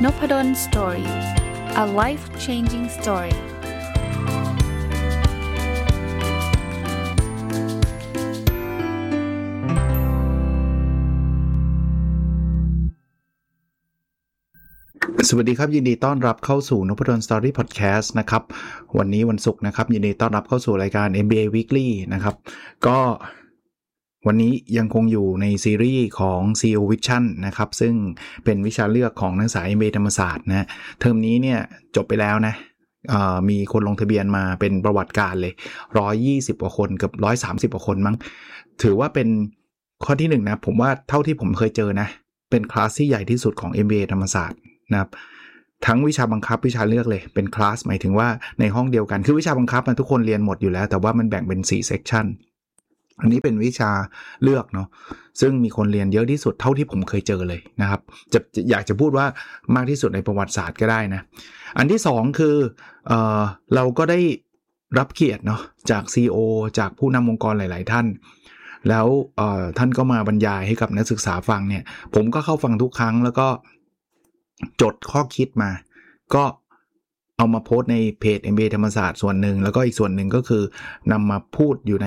Noppadan Story. A life-changing story. สวัสดีครับยินดีต้อนรับเข้าสู่ Noppadan Story Podcast นะครับวันนี้วันศุกร์นะครับยินดีต้อนรับเข้าสู่รายการ MBA Weekly นะครับก็วันนี้ยังคงอยู่ในซีรีส์ของ CEO Vision นะครับซึ่งเป็นวิชาเลือกของนักศึกษา MBA ธรรมศาสตร์นะเทอมนี้เนี่ยจบไปแล้วนะมีคนลงทะเบียนมาเป็นประวัติการเลย120กว่าคนกับ130กว่าคนมั้งถือว่าเป็นข้อที่1นะผมว่าเท่าที่ผมเคยเจอนะเป็นคลาสที่ใหญ่ที่สุดของ MBA ธรรมศาสตร์นะครับทั้งวิชาบังคับวิชาเลือกเลยเป็นคลาสหมายถึงว่าในห้องเดียวกันคือวิชาบังคับนะทุกคนเรียนหมดอยู่แล้วแต่ว่ามันแบ่งเป็น4เซกชันอันนี้เป็นวิชาเลือกเนาะซึ่งมีคนเรียนเยอะที่สุดเท่าที่ผมเคยเจอเลยนะครับอยากจะพูดว่ามากที่สุดในประวัติศาสตร์ก็ได้นะอันที่2คือเราก็ได้รับเกียรติเนาะจาก CEO จากผู้นำองค์กรหลายๆท่านแล้วท่านก็มาบรรยายให้กับนักศึกษาฟังเนี่ยผมก็เข้าฟังทุกครั้งแล้วก็จดข้อคิดมาก็เอามาโพสต์ในเพจ MBA ธรรมศาสตร์ส่วนหนึ่งแล้วก็อีกส่วนหนึ่งก็คือนำมาพูดอยู่ใน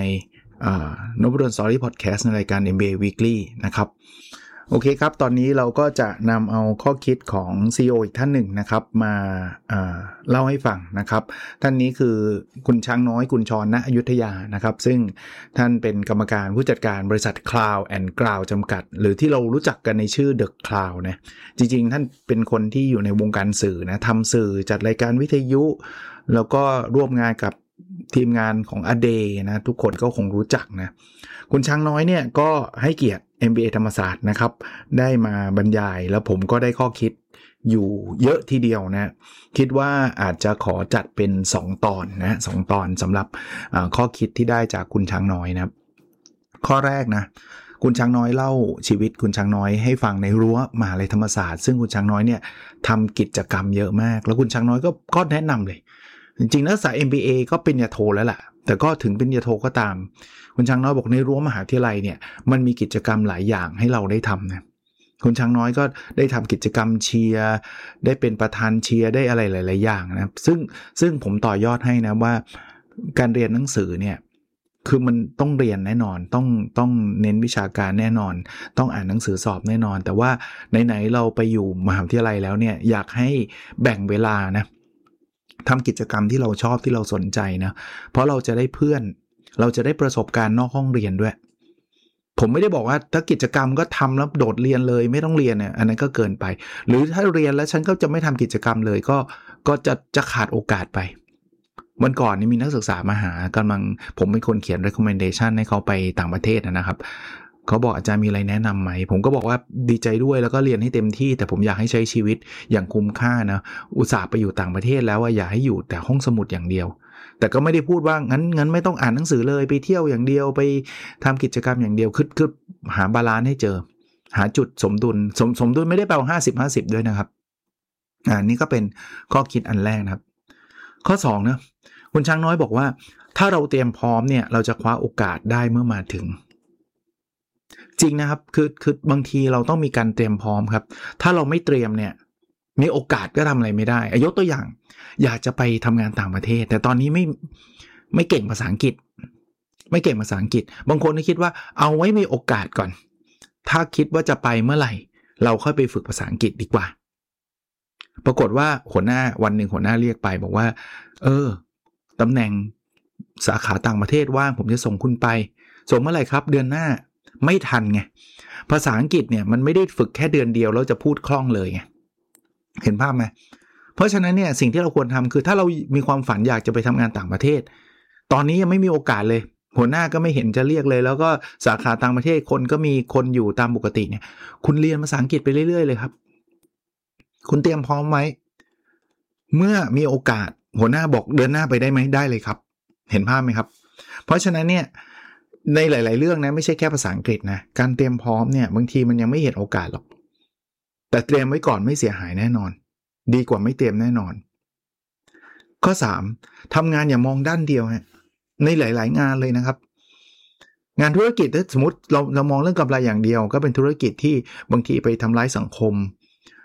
Noppadan Story Podcast ในรายการ MBA Weekly นะครับโอเคครับตอนนี้เราก็จะนำเอาข้อคิดของ CEO อีกท่านหนึ่งนะครับมาเล่าให้ฟังนะครับท่านนี้คือคุณช้างน้อยกุลชร ณ อยุธยานะครับซึ่งท่านเป็นกรรมการผู้จัดการบริษัท Cloud and Ground จำกัดหรือที่เรารู้จักกันในชื่อ The Cloud นะจริงๆท่านเป็นคนที่อยู่ในวงการสื่อนะทำสื่อจัดรายการวิทยุแล้วก็ร่วมงานกับทีมงานของ ADE นะทุกคนก็คงรู้จักนะคุณช้างน้อยเนี่ยก็ให้เกียรติ MBA ธรรมศาสตร์นะครับได้มาบรรยายแล้วผมก็ได้ข้อคิดอยู่เยอะทีเดียวนะคิดว่าอาจจะขอจัดเป็น2ตอนนะ2ตอนสำหรับข้อคิดที่ได้จากคุณช้างน้อยนะครับข้อแรกนะคุณช้างน้อยเล่าชีวิตคุณช้างน้อยให้ฟังในรั้วมหาวิทยาลัยธรรมศาสตร์ซึ่งคุณช้างน้อยเนี่ยทำกิจกรรมเยอะมากแล้วคุณช้างน้อยก็แนะนำเลยจริงๆนักศึกษา MBA ก็ปริญญาโทแล้วล่ะแต่ก็ถึงปริญญาโทก็ตามคุณช้างน้อยบอกในรั้วมหาวิทยาลัยเนี่ยมันมีกิจกรรมหลายอย่างให้เราได้ทำนะคุณช้างน้อยก็ได้ทำกิจกรรมเชียร์ได้เป็นประธานเชียร์ได้อะไรหลายๆอย่างนะซึ่งผมต่อยอดให้นะว่าการเรียนหนังสือเนี่ยคือมันต้องเรียนแน่นอนต้องเน้นวิชาการแน่นอนต้องอ่านหนังสือสอบแน่นอนแต่ว่าไหนๆเราไปอยู่มหาวิทยาลัยแล้วเนี่ยอยากให้แบ่งเวลานะทำกิจกรรมที่เราชอบที่เราสนใจนะเพราะเราจะได้เพื่อนเราจะได้ประสบการณ์นอกห้องเรียนด้วยผมไม่ได้บอกว่าถ้ากิจกรรมก็ทำแล้วโดดเรียนเลยไม่ต้องเรียนเนี่ยอันนั้นก็เกินไปหรือถ้าเรียนแล้วฉันก็จะไม่ทำกิจกรรมเลยก็จะขาดโอกาสไปวันก่อนนี่มีนักศึกษามาหากำลังผมเป็นคนเขียน recommendation ให้เขาไปต่างประเทศนะครับเขาบอกอาจารย์มีอะไรแนะนำไหมผมก็บอกว่าดีใจด้วยแล้วก็เรียนให้เต็มที่แต่ผมอยากให้ใช้ชีวิตอย่างคุ้มค่านะอุตส่าห์ไปอยู่ต่างประเทศแล้วอย่าให้อยู่แต่ห้องสมุดอย่างเดียวแต่ก็ไม่ได้พูดว่างั้นไม่ต้องอ่านหนังสือเลยไปเที่ยวอย่างเดียวไปทำกิจกรรมอย่างเดียวคือหาบาลานซ์ให้เจอหาจุดสมดุลสมดุลไม่ได้แปลว่า50-50ด้วยนะครับนี่ก็เป็นข้อคิดอันแรกนะครับข้อ2นะคุณช้างน้อยบอกว่าถ้าเราเตรียมพร้อมเนี่ยเราจะคว้าโอกาสได้เมื่อมาถึงจริงนะครับคือบางทีเราต้องมีการเตรียมพร้อมครับถ้าเราไม่เตรียมเนี่ยมีโอกาสก็ทำอะไรไม่ได้ยกตัวอย่างอยากจะไปทำงานต่างประเทศแต่ตอนนี้ไม่เก่งภาษาอังกฤษไม่เก่งภาษาอังกฤษบางคนก็คิดว่าเอาไว้มีโอกาสก่อนถ้าคิดว่าจะไปเมื่อไหร่เราค่อยไปฝึกภาษาอังกฤษดีกว่าปรากฏว่าหัวหน้าวันหนึ่งหัวหน้าเรียกไปบอกว่าตำแหน่งสาขาต่างประเทศว่างผมจะส่งคุณไปส่งเมื่อไหร่ครับเดือนหน้าไม่ทันไงภาษาอังกฤษเนี่ยมันไม่ได้ฝึกแค่เดือนเดียวแล้วจะพูดคล่องเลยไงเห็นภาพไหมเพราะฉะนั้นเนี่ยสิ่งที่เราควรทำคือถ้าเรามีความฝันอยากจะไปทำงานต่างประเทศตอนนี้ยังไม่มีโอกาสเลยหัวหน้าก็ไม่เห็นจะเรียกเลยแล้วก็สาขาต่างประเทศคนก็มีคนอยู่ตามปกติเนี่ยคุณเรียนภาษาอังกฤษไปเรื่อยๆเลยครับคุณเตรียมพร้อมไหมเมื่อมีโอกาสหัวหน้าบอกเดือนหน้าไปได้ไหมได้เลยครับเห็นภาพไหมครับเพราะฉะนั้นเนี่ยในหลายๆเรื่องนะไม่ใช่แค่ภาษาอังกฤษนะการเตรียมพร้อมเนี่ยบางทีมันยังไม่เห็นโอกาสหรอกแต่เตรียมไว้ก่อนไม่เสียหายแน่นอนดีกว่าไม่เตรียมแน่นอนข้อ3ทำงานอย่ามองด้านเดียวฮะในหลายๆงานเลยนะครับ งานธุรกิจถ้าสมมติเรามองเรื่องกำไรอย่างเดียวก็เป็นธุรกิจที่บางทีไปทำร้ายสังคม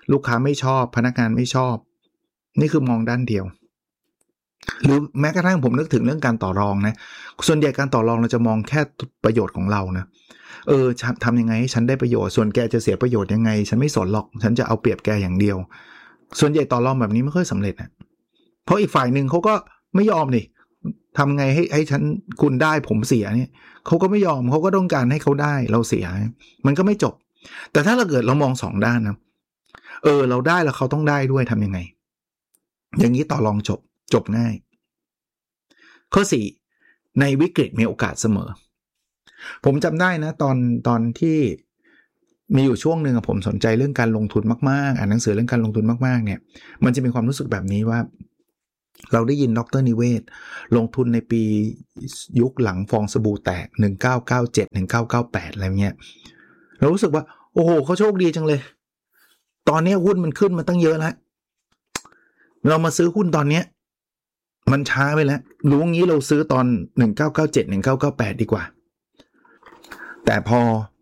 ลูกค้าไม่ชอบพนักงานไม่ชอบนี่คือมองด้านเดียวหรือแม้กระทั่งผมนึกถึงเรื่องการต่อรองนะส่วนใหญ่การต่อรองเราจะมองแค่ประโยชน์ของเรานะทำยังไงให้ฉันได้ประโยชน์ส่วนแกจะเสียประโยชน์ยังไงฉันไม่สนหรอกฉันจะเอาเปรียบแกอย่างเดียวส่วนใหญ่ต่อรองแบบนี้ไม่ค่อยสำเร็จนะเพราะอีกฝ่ายหนึ่งเขาก็ไม่ยอมนี่ทำไงให้ฉันคุณได้ผมเสียเนี่ยเขาก็ไม่ยอมเขาก็ต้องการให้เขาได้เราเสียมันก็ไม่จบแต่ถ้าเราเกิดเรามองสองด้านนะเราได้แล้วเขาต้องได้ด้วยทำยังไงอย่างนี้ต่อรองจบง่ายข้อ4ในวิกฤตมีโอกาสเสมอผมจำได้นะตอนที่มีอยู่ช่วงหนึ่งผมสนใจเรื่องการลงทุนมากๆอ่านหนังสือเรื่องการลงทุนมากๆเนี่ยมันจะมีความรู้สึกแบบนี้ว่าเราได้ยินดร.นิเวศลงทุนในปียุคหลังฟองสบู่แตก1997 1998อะไรเงี้ยเรารู้สึกว่าโอ้โหเขาโชคดีจังเลยตอนนี้หุ้นมันขึ้นมาตั้งเยอะแล้วเรามาซื้อหุ้นตอนนี้มันช้าไปแล้วรู้งี้เราซื้อตอน1997 1998ดีกว่าแต่พอ